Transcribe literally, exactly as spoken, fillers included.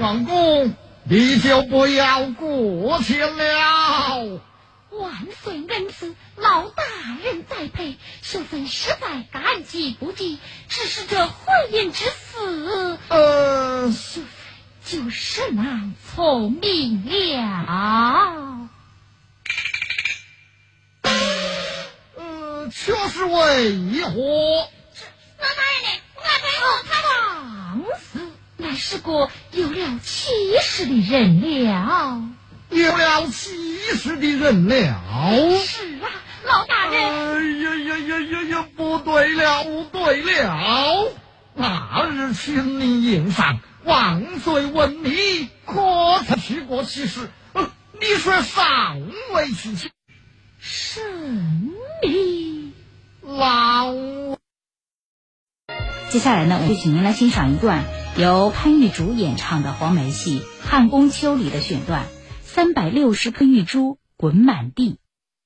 王公，你就不要过去了。 万岁恩赐，老大人栽培，秀芬实在感激不尽。只是这婚姻之事， 呃， 秀芬就是难从明了。 呃，却是为何？ 老大人呢？俺背后他王司乃是个有了气势的人了。 有了气势的人了。 是啊，老大人。 哎呀呀呀呀呀！不对了，不对了！那日亲临营上，万岁问你可曾去过其事？呃，你说尚未去去。 神秘。 老。 接下来呢，我就请您来欣赏一段由潘玉竹演唱的黄梅戏《汉宫秋》里的选段。三百六十颗玉珠滚满地。